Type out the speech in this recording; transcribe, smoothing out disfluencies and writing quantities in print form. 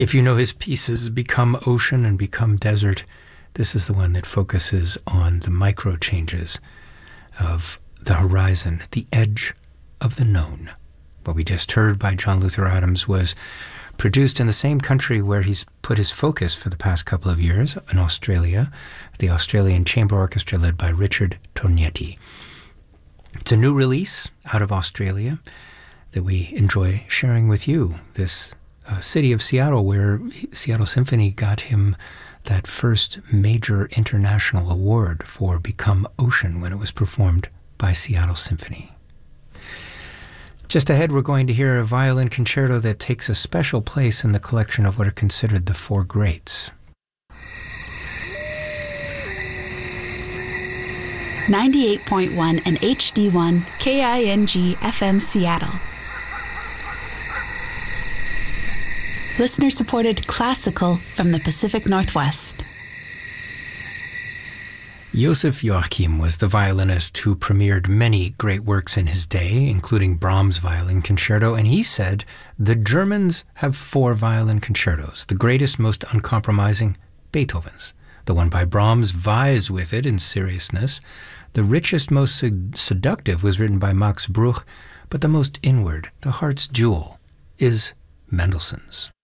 If you know his pieces Become Ocean and Become Desert, this is the one that focuses on the micro changes of the horizon, the edge of the known. What we just heard by John Luther Adams was produced in the same country where he's put his focus for the past couple of years, in Australia, the Australian Chamber Orchestra led by Richard Tognetti. It's a new release out of Australia that we enjoy sharing with you. This city of Seattle, where Seattle Symphony got him that first major international award for Become Ocean when it was performed by Seattle Symphony. Just ahead, we're going to hear a violin concerto that takes a special place in the collection of what are considered the four greats. 98.1 and HD1 KING FM Seattle. Listener-supported classical from the Pacific Northwest. Joseph Joachim was the violinist who premiered many great works in his day, including Brahms' Violin Concerto, and he said, "The Germans have 4 violin concertos. The greatest, most uncompromising, Beethoven's. The one by Brahms vies with it in seriousness. The richest, most seductive was written by Max Bruch, but the most inward, the heart's jewel, is Mendelssohn's."